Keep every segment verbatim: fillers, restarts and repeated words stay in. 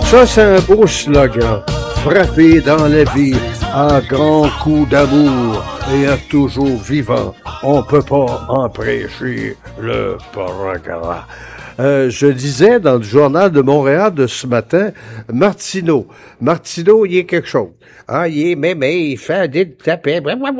Ça, c'est un beau slogan. Frapper dans la vie à grands coups d'amour et à toujours vivant. On peut pas empêcher le progrès. Euh, je disais dans le journal de Montréal de ce matin, Martineau. Martineau, il est quelque chose. Ah, il est mémé, il fait des tapés.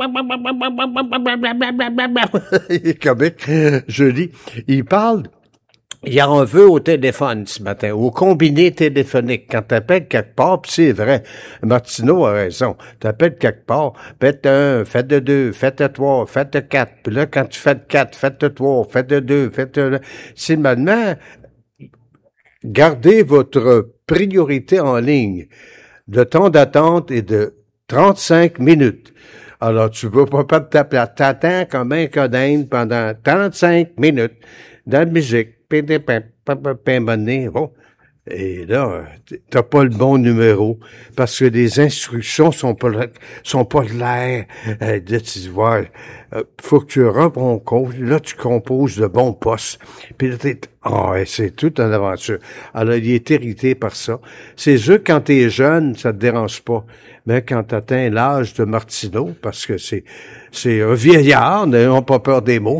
Il est comique. Je dis, il parle. Il en veut au téléphone ce matin, au combiné téléphonique. Quand t'appelles quelque part, pis c'est vrai, Martineau a raison. T'appelles quelque part, faites un, faites de deux, faites de trois, faites de quatre. Puis là, quand tu fais de quatre, faites de trois, faites de deux, faites de... C'est maintenant, gardez votre priorité en ligne. Le temps d'attente est de trente-cinq minutes. Alors, tu veux pas perdre ta place. T'attends comme un codine pendant trente-cinq minutes dans la musique. Bon. Et là, t'as pas le bon numéro parce que les instructions sont pas sont pas de l'air. Euh, là, tu vois, euh, faut que tu recomposes. Là, tu composes de bons postes. Puis là, t'es, oh, c'est toute une aventure. Alors, il est irrité par ça. C'est sûr, quand t'es jeune, ça te dérange pas. Mais quand t'atteins l'âge de Martineau, parce que c'est c'est un vieillard, n'ayons pas peur des mots.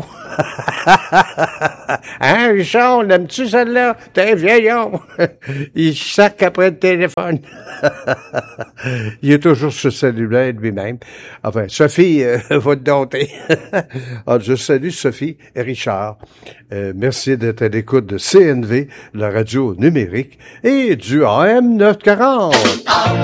Hein, Richard, l'aimes-tu celle-là? T'es un vieillard. Il sac après le téléphone. Il est toujours sur cellulaire lui-même. Enfin, Sophie euh, va te dompter. Alors, je salue Sophie et Richard. Euh, merci d'être à l'écoute de C N V, la radio numérique, et du A M neuf cent quarante.